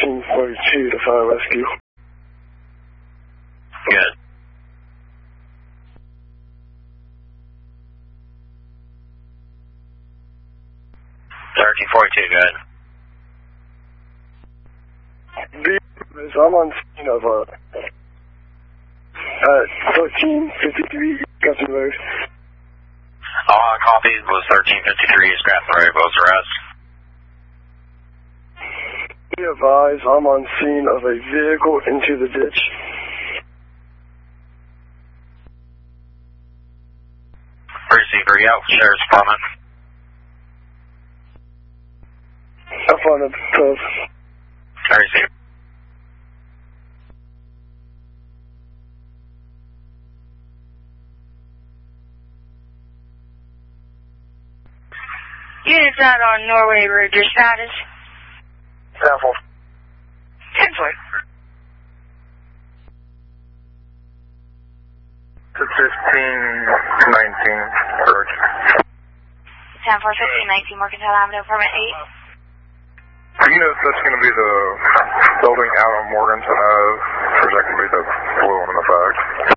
1342 to fire rescue. Good. Good. I'm on scene of 1353 Grafton Road. Copy was 1353 is Grafton Road. What was the rest? Be advised, I'm on scene of a vehicle into the ditch. Receiver, yeah, Sheriff's Department. Up on the 12. Receiver. Units out on Norway Road, your status? 10-4. 10-4. To 1519, George. 10-4, 1519, Mercantile Avenue, Apartment 8. Do you know if that's going to be the building out on Morganton Ave, or is that going to be the blue one in the back?